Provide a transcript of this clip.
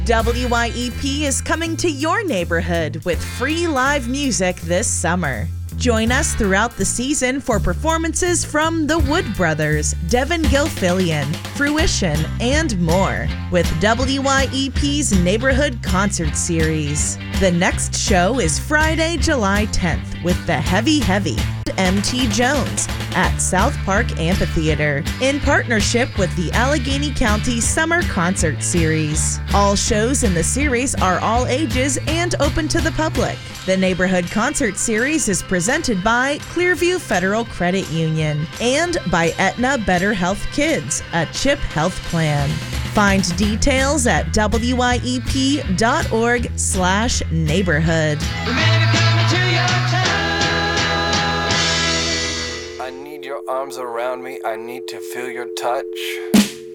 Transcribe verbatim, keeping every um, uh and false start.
W Y E P is coming to your neighborhood with free live music this summer. Join us throughout the season for performances from the Wood Brothers, Devin Gilfillian, Fruition, and more with W Y E P's Neighborhood Concert Series. The next show is Friday, July tenth with the Heavy Heavy, M T Jones at South Park Amphitheater in partnership with the Allegheny County Summer Concert Series. All shows in the series are all ages and open to the public. The Neighborhood Concert Series is presented by Clearview Federal Credit Union and by Aetna Better Health Kids, a CHIP health plan. Find details at W Y E P dot org slash neighborhood. I need your arms around me. I need to feel your touch.